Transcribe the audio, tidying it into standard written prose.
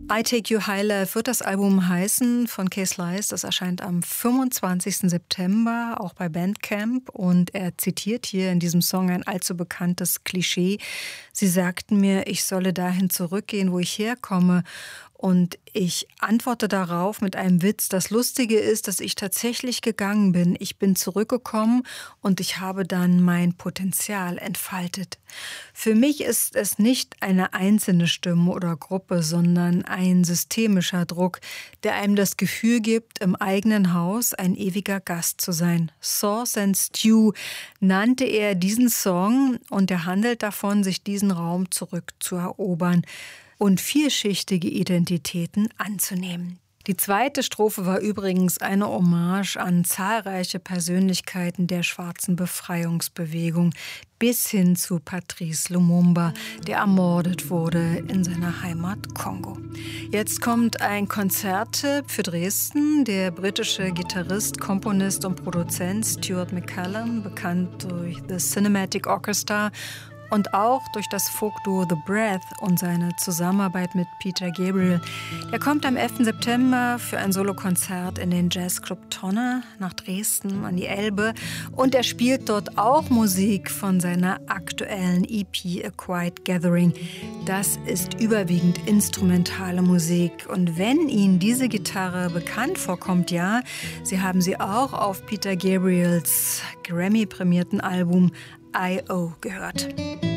I Take You High Life wird das Album heißen von Case Lice. Das erscheint am 25. September, auch bei Bandcamp. Und er zitiert hier in diesem Song ein allzu bekanntes Klischee. Sie sagten mir, ich solle dahin zurückgehen, wo ich herkomme. Und ich antworte darauf mit einem Witz. Das Lustige ist, dass ich tatsächlich gegangen bin. Ich bin zurückgekommen und ich habe dann mein Potenzial entfaltet. Für mich ist es nicht eine einzelne Stimme oder Gruppe, sondern ein systemischer Druck, der einem das Gefühl gibt, im eigenen Haus ein ewiger Gast zu sein. Sauce and Stew nannte er diesen Song und er handelt davon, sich diesen Raum zurückzuerobern und vielschichtige Identitäten anzunehmen. Die zweite Strophe war übrigens eine Hommage an zahlreiche Persönlichkeiten der schwarzen Befreiungsbewegung bis hin zu Patrice Lumumba, der ermordet wurde in seiner Heimat Kongo. Jetzt kommt ein Konzerttipp für Dresden. Der britische Gitarrist, Komponist und Produzent Stuart McCallum, bekannt durch The Cinematic Orchestra, und auch durch das Folkduo The Breath und seine Zusammenarbeit mit Peter Gabriel. Er kommt am 11. September für ein Solokonzert in den Jazzclub Tonne nach Dresden an die Elbe. Und er spielt dort auch Musik von seiner aktuellen EP A Quiet Gathering. Das ist überwiegend instrumentale Musik. Und wenn Ihnen diese Gitarre bekannt vorkommt, ja, Sie haben sie auch auf Peter Gabriels Grammy-prämierten Album I.O. gehört.